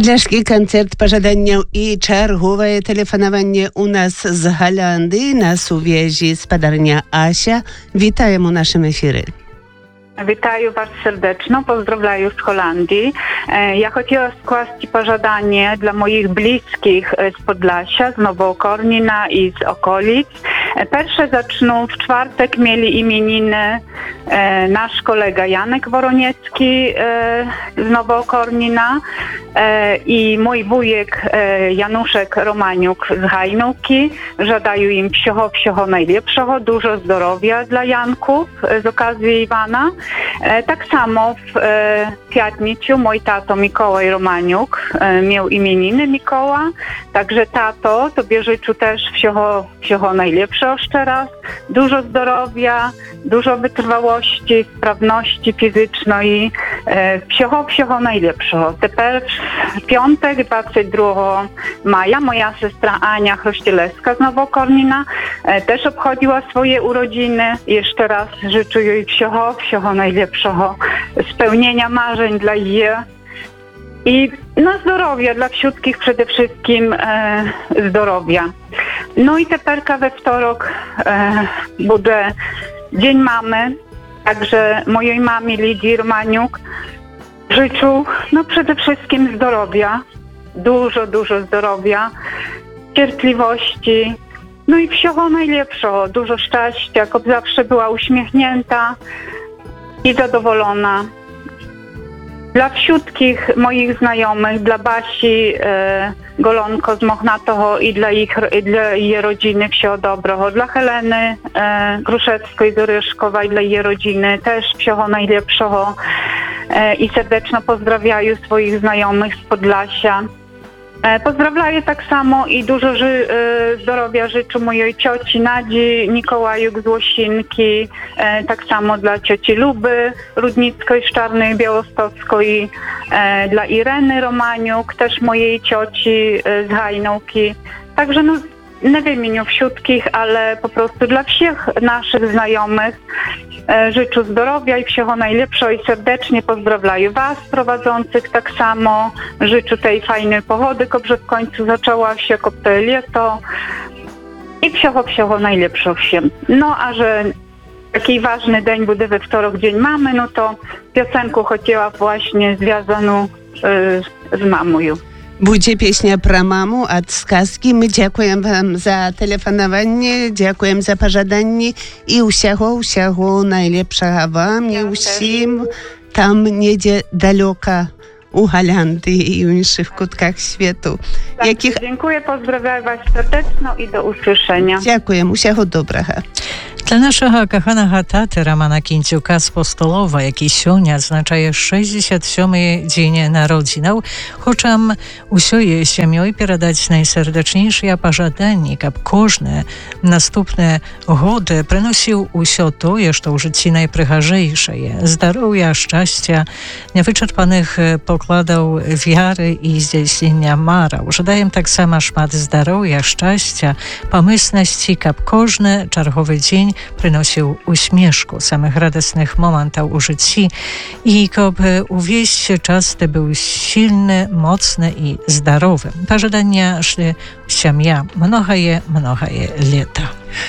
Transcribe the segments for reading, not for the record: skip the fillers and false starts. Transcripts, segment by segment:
Подляшки концерт по żadaniu i czerwowe telefonowanie u nas z Holandii na suwiezi z padarnia Asia. Witam u naszym efirze. Вітаю вас сердечно, поздравляю з Холандії. Я хотіла скласти пожадання для моїх близьких з Podlasia, z Nowokornina i z okolic. Pierwsze zaczną w czwartek, mieli imieniny nasz kolega Janek Woroniecki z Nowokornina i mój wujek Januszek Romaniuk z Hajnówki. Żadaję im всього najlepszego, dużo zdrowia dla Janków z okazji Iwana. Tak samo w piatnicю mój tato Mikołaj Romaniuk miał imieniny Mikoła, także tato, tobie życzę też всього najlepszego jeszcze raz, dużo zdrowia, dużo wytrwałości, sprawności fizycznej, всього najlepszego. Teraz w piątek, 22 maja, moja siostra Ania Chrościelewska z Nowokornina też obchodziła swoje urodziny. Jeszcze raz życzę jej всього najlepszego, spełnienia marzeń dla jej i zdrowia, dla wszystkich przede wszystkim zdrowia. No i teraz we wtorek będzie Dzień Mamy, także mojej mamie Lidii Romaniuk życzę przede wszystkim zdrowia, dużo zdrowia, cierpliwości, no i всього najlepszego, dużo szczęścia, aby zawsze była uśmiechnięta i zadowolona. Dla wszystkich moich znajomych, dla Basi Golonko z Mochnatoho i dla jej rodziny всього dobrego. Dla Heleny Gruszewskiej z Oryszkowa i dla jej rodziny też всього najlepszego. I serdecznie pozdrawiam swoich znajomych z Podlasia. Pozdrawiam tak samo i dużo zdrowia życzę mojej cioci Nadzi Nikołajuk z Łosinki, tak samo dla cioci Luby Rudnickiej z Czarnej Białostockiej, dla Ireny Romaniuk, też mojej cioci z Hajnówki. Także nie wymienię wszystkich, ale po prostu dla wszystkich naszych znajomych życzę zdrowia i всього najlepszego i serdecznie pozdrawiam was prowadzących tak samo. Życzę tej fajnej pogody, żeby w końcu zaczęła się lato i всього najlepszego всем. No a że taki ważny dzień będzie we wtorek, Dzień Mamy, no to piosenkę chciała właśnie związaną z mamą. Będzie pieśnia про маму od сказки. My dziękujemy wam za telefonowanie, dziękujemy za pożadanie i всього najlepszego wam i wszystkim tam niedzie daleko u Holandii i w innych kutkach świata. Dziękuję, pozdrawiam was serdecznie i do usłyszenia. Dziękujemy, всього dobrego. Для нашого коханого тати Романа Кінцюка з Постолова, який сьогодні відзначає 67-й день народжинів, хочемо усією сім'єю передати найсердечніші пожадання, щоб кожне наступне годи приносив усе те, що в житті найпригажейше – здоров'я, щастя, невичерпаних покладів віри і здійснення марів. Жадаємо так само шмат здоров'я, щастя, помисності, щоб кожне черговий день приносив усмішку, самих радісних моментів у житті, і щоб увесь час ти був сильний, моцний і здоровий. Пожадання шли сім'я многое літа.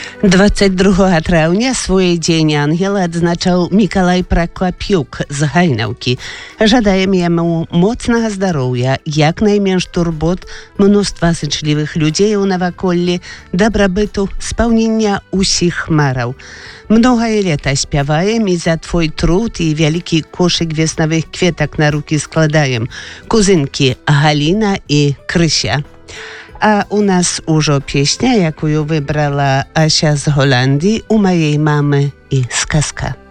22 travnia swój Dzień Ангела odznaczał Mikołaj Prokopjuk z Hajnówki. Żadajemy jemu mocnego zdrowia, jak najmniej turbot, mnóstwa życzliwych ludzi u nawokolli, dobrobytu, spełnienia wszystkich marów. Mnogie lata śpiewajem i za twój trud i wielki koszyk wiosnowych kwiatek na ruki składajem kuzynki Halina i Krysia. A u nas już pieśnia, jaką wybrała Asia z Holandii, u mojej mamy i сказка.